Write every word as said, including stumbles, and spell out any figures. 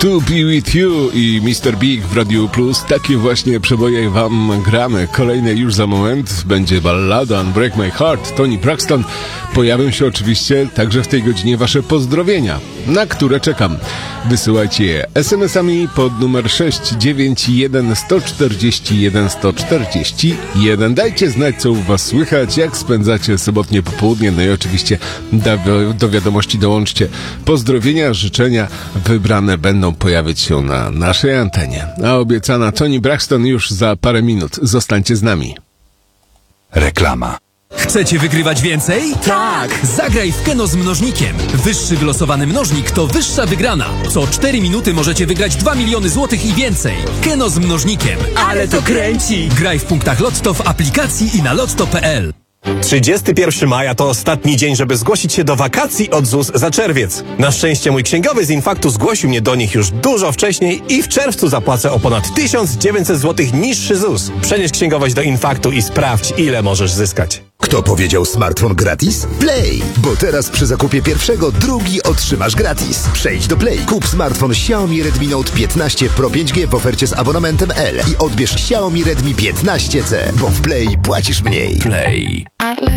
To Be With You i mister Big w Radiu Plus. Takie właśnie przeboje wam gramy. Kolejne już za moment będzie ballada Unbreak My Heart, Toni Braxton. Pojawią się oczywiście także w tej godzinie wasze pozdrowienia, na które czekam. Wysyłajcie je es em esami pod numer sześć dziewięć jeden jeden cztery jeden jeden cztery jeden. Dajcie znać, co u was słychać, jak spędzacie sobotnie popołudnie, no i oczywiście do, do wiadomości dołączcie pozdrowienia, życzenia. Wybrane będą pojawić się na naszej antenie. A obiecana Toni Braxton już za parę minut. Zostańcie z nami. Reklama. Chcecie wygrywać więcej? Tak! Zagraj w Keno z mnożnikiem. Wyższy wylosowany mnożnik to wyższa wygrana. Co cztery minuty możecie wygrać dwa miliony złotych i więcej. Keno z mnożnikiem. Ale to kręci! Graj w punktach Lotto, w aplikacji i na lotto kropka pe el. trzydziestego pierwszego maja to ostatni dzień, żeby zgłosić się do wakacji od Z U S za czerwiec. Na szczęście mój księgowy z Infaktu zgłosił mnie do nich już dużo wcześniej i w czerwcu zapłacę o ponad tysiąc dziewięćset złotych niższy Z U S. Przenieś księgowość do Infaktu i sprawdź, ile możesz zyskać. Kto powiedział smartfon gratis? Play! Bo teraz przy zakupie pierwszego drugi otrzymasz gratis. Przejdź do Play, kup smartfon Xiaomi Redmi Note piętnaście Pro pięć G w ofercie z abonamentem L i odbierz Xiaomi Redmi piętnaście C, bo w Play płacisz mniej. Play.